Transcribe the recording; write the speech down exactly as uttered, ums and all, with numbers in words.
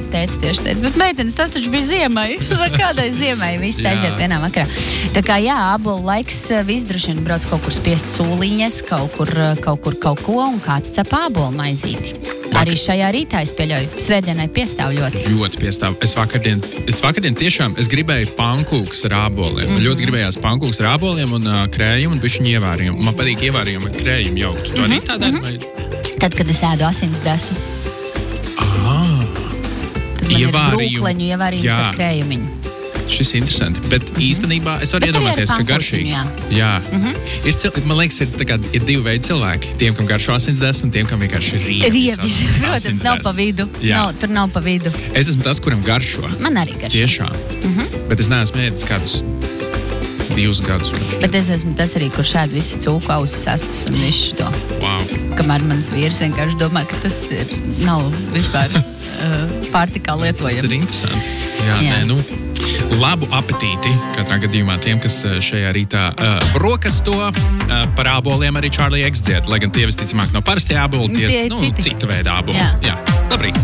tētis tieši teica, bet meitenes, tas taču bija ziemai. Kādai ziemai viss aiziet vienā vakarā. Tā kā jā, ābolu laiks, viss droši vien brauc kaut kur spiest sūliņas, kaut kur, kaut kur kaut ko, un kāds cep ābolu maizīti. Arī šajā rītā es pieļauju, svētdienai piestāv ļoti. Ļoti piestāv. Es vakardien, es vakardien tiešām, es gribēju pankūks ar āboliem. Man mm-hmm. ļoti gribējās pankūks ar āboliem un uh, krējumu un bišķiņu ievārījumu. Man patīk ievārījumu ar krējumu jaukt. Tu mm-hmm. arī tā dari? Mm-hmm. Tad, kad es ēdu asins desu. Ah. Tad man ir brūkleņu ievārījums ar krējumiņu. Šis ir interesanti, bet mm-hmm. īstenībā es varu bet iedomāties, ka garšīgi. Jā. jā. Mm-hmm. Ir, cil... Man liekas, ir, kā, ir divi veidi cilvēki. Tiem, kam garšo asinsdes un tiem, kam vienkārši ir rievis. Rievis, protams, nav pa vidu. Nav, tur nav pa vidu. Es esmu tas, kuram garšo. Man arī garšo. Tiešām. Mm-hmm. Bet es neesmu ēdis kādus divus gadus. Bet es esmu tas arī, kurš ēd visas cūku ausis astas un visu to. Wow. Kamēr mans vīrs vienkārši domā, ka tas ir, nav vispār uh, pārtikā lietojams. Tas ir interesanti. Jā, jā. Nē, nu... Labu apetīti katrā gadījumā tiem, kas šajā rītā uh, brokasto uh, par āboliem arī Charlie X dzied, lai gan tie visticamāk nav parasti āboli, tie, tie nu, citi. cita veida āboli. Jā. Jā. Labrīt!